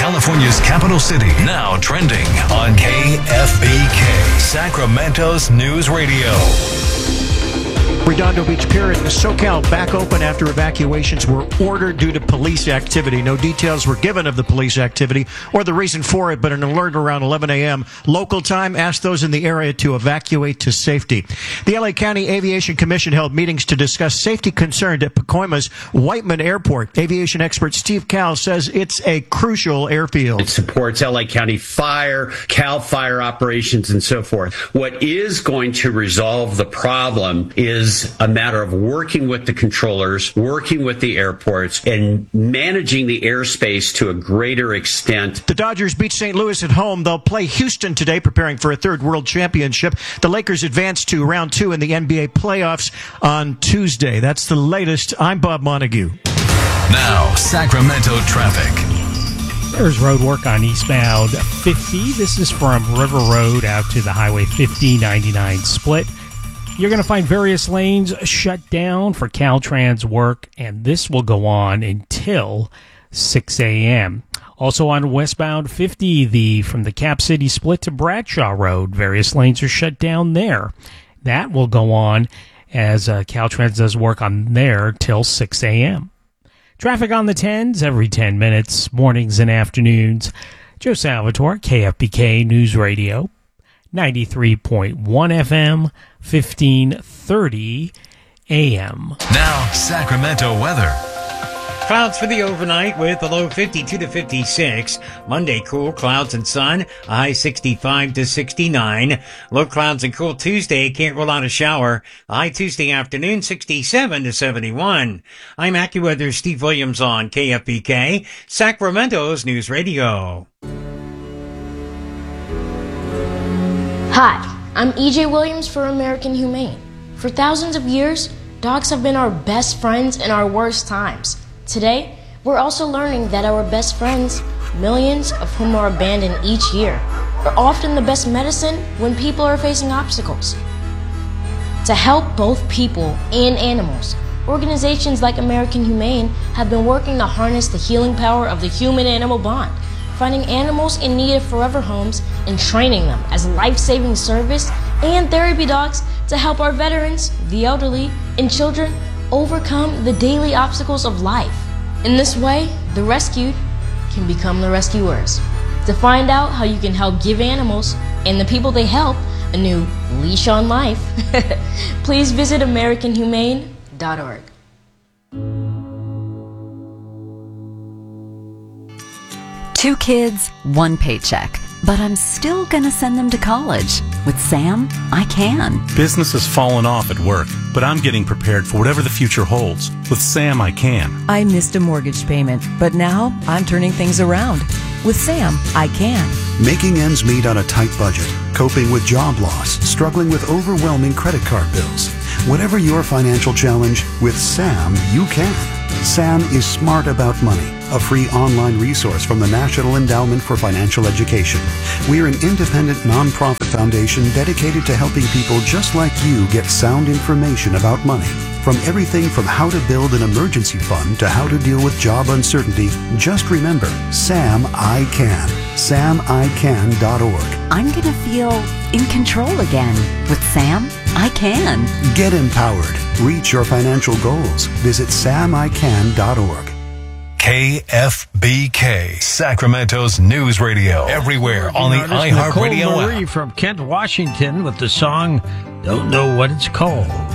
California's capital city. Now trending on KFBK, Sacramento's News Radio. Redondo Beach Pier in SoCal back open after evacuations were ordered due to police activity. No details were given of the police activity or the reason for it, but an alert around 11 a.m. local time asked those in the area to evacuate to safety. The LA County Aviation Commission held meetings to discuss safety concerns at Pacoima's Whiteman Airport. Aviation expert Steve Cal says it's a crucial airfield. It supports LA County Fire, CAL FIRE operations, and so forth. What is going to resolve the problem is a matter of working with the controllers, working with the airports, and managing the airspace to a greater extent. The Dodgers beat St. Louis at home. They'll play Houston today, preparing for a third World Championship. The Lakers advance to round 2 in the NBA playoffs on Tuesday. That's the latest. I'm Bob Montague. Now, Sacramento traffic. There's road work on eastbound 50. This is from River Road out to the Highway 50-99 split. You're going to find various lanes shut down for Caltrans work, and this will go on until 6 a.m. Also on westbound 50, from the Cap City split to Bradshaw Road, various lanes are shut down there. That will go on as Caltrans does work on there till 6 a.m. Traffic on the 10s every 10 minutes, mornings and afternoons. Joe Salvatore, KFBK News Radio. 93.1 FM, 1530 AM. Now, Sacramento weather. Clouds for the overnight with a low 52 to 56. Monday, cool, clouds and sun, a high 65 to 69. Low clouds and cool Tuesday, can't rule out a shower. A high Tuesday afternoon, 67 to 71. I'm AccuWeather's Steve Williams on KFBK, Sacramento's News Radio. Hi, I'm EJ Williams for American Humane. For thousands of years, dogs have been our best friends in our worst times. Today, we're also learning that our best friends, millions of whom are abandoned each year, are often the best medicine when people are facing obstacles. To help both people and animals, organizations like American Humane have been working to harness the healing power of the human-animal bond, finding animals in need of forever homes and training them as life-saving service and therapy dogs to help our veterans, the elderly, and children overcome the daily obstacles of life. In this way, the rescued can become the rescuers. To find out how you can help give animals and the people they help a new leash on life, please visit AmericanHumane.org. Two kids, one paycheck. But I'm still gonna send them to college. With Sam, I can. Business has fallen off at work, but I'm getting prepared for whatever the future holds. With Sam, I can. I missed a mortgage payment, but now I'm turning things around. With Sam, I can. Making ends meet on a tight budget, coping with job loss, struggling with overwhelming credit card bills. Whatever your financial challenge, with Sam, you can. Sam is Smart About Money, a free online resource from the National Endowment for Financial Education. We're an independent nonprofit foundation dedicated to helping people just like you get sound information about money. From everything from how to build an emergency fund to how to deal with job uncertainty, just remember, Sam I Can. SamICan.org. I'm going to feel in control again. With Sam, I can. Get empowered. Reach your financial goals. Visit SamICan.org. KFBK, Sacramento's News Radio. Everywhere on the iHeartRadio app. Marie from Kent, Washington with the song Don't Know What It's Called.